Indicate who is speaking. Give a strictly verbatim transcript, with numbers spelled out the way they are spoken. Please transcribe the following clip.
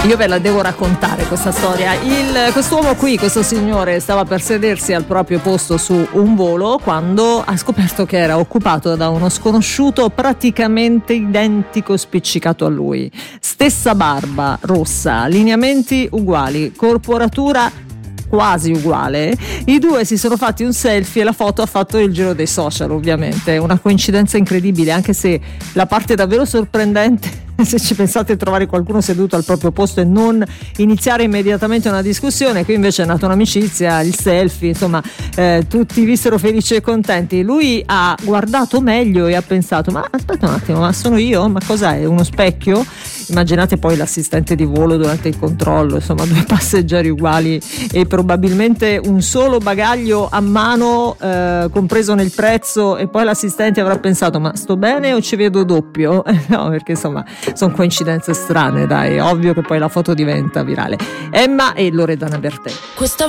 Speaker 1: Io ve la devo raccontare questa storia. Il, quest'uomo qui, questo signore, stava per sedersi al proprio posto su un volo quando ha scoperto che era occupato da uno sconosciuto praticamente identico, spiccicato a lui. Stessa barba rossa, lineamenti uguali, corporatura quasi uguale. I due si sono fatti un selfie e la foto ha fatto il giro dei social, ovviamente. Una coincidenza incredibile, anche se la parte davvero sorprendente, se ci pensate, trovare qualcuno seduto al proprio posto e non iniziare immediatamente una discussione. Qui invece è nata un'amicizia, il selfie, insomma, eh, tutti vissero felici e contenti. Lui ha guardato meglio e ha pensato: ma aspetta un attimo, ma sono io? Ma cos'è? Uno specchio? Immaginate poi l'assistente di volo durante il controllo, insomma, due passeggeri uguali e probabilmente un solo bagaglio a mano, eh, compreso nel prezzo, e poi l'assistente avrà pensato: ma sto bene o ci vedo doppio? No, perché insomma sono coincidenze strane, dai, è ovvio che poi la foto diventa virale. Emma e Loredana Bertè.
Speaker 2: Questa